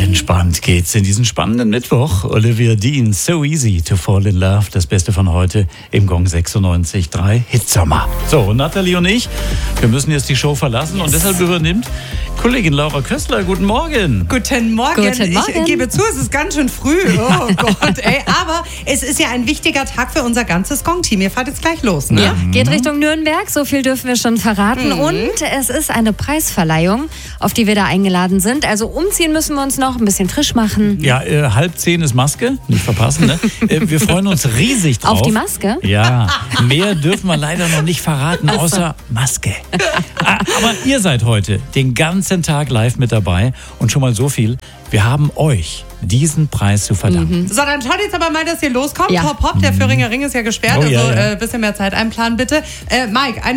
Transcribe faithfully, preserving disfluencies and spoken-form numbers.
Entspannt geht's in diesen spannenden Mittwoch. Olivia Dean, So Easy to Fall in Love. Das Beste von heute im Gong sechsundneunzig Komma drei Hitsommer. So, und Nathalie und ich, wir müssen jetzt die Show verlassen yes. und deshalb übernimmt Kollegin Laura Köstler. Guten Morgen. Guten Morgen. Guten Morgen. Ich gebe zu, es ist ganz schön früh. Oh Gott, ey. Aber es ist ja ein wichtiger Tag für unser ganzes Gong-Team. Ihr fahrt jetzt gleich los, ne? Ja, geht Richtung Nürnberg, so viel dürfen wir schon verraten. Mhm. Und es ist eine Preisverleihung, auf die wir da eingeladen sind. Also umziehen müssen wir uns noch, ein bisschen frisch machen. Ja, äh, halb zehn ist Maske, nicht verpassen, ne? äh, wir freuen uns riesig drauf. Auf die Maske? Ja, mehr dürfen wir leider noch nicht verraten, außer Maske. Aber ihr seid heute den ganzen Tag live mit dabei und schon mal so viel, wir haben euch diesen Preis zu verdanken. Mhm. So, dann schaut jetzt aber mal, dass ihr loskommt. Ja. Hopp, hopp, der Föhringer Ring ist ja gesperrt, Oh, ja, also ja. ein äh, bisschen mehr Zeit einplanen bitte. Äh, Mike, eine